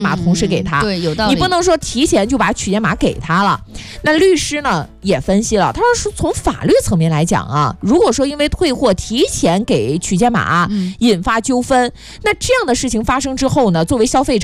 码同时给他， 对，有道理。 你不能说提前就把取件码给他了。那律师呢也分析了，他说从法律层面来讲啊，如果说因为退货提前给取件码引发纠纷，那这样的事情发生之后呢，作为消费者